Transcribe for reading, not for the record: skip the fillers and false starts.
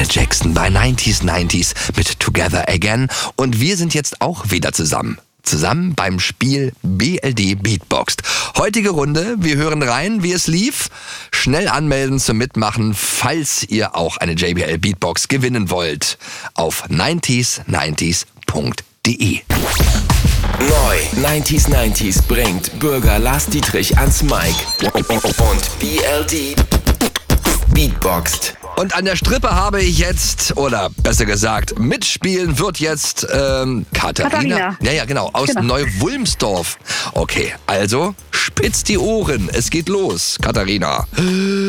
Jackson bei 90s mit Together Again. Und wir sind jetzt auch wieder zusammen beim Spiel BLD Beatboxt. Heutige Runde, wir hören rein, wie es lief. Schnell anmelden zum Mitmachen, falls ihr auch eine JBL Beatbox gewinnen wollt. Auf 90s90s.de. Neu 90s bringt Bürger Lars Dietrich ans Mic und BLD Beatboxt. Und an der Strippe habe ich jetzt, oder besser gesagt, mitspielen wird jetzt Katharina. Ja, genau, aus Neu-Wulmsdorf. Okay, also spitzt die Ohren, es geht los, Katharina.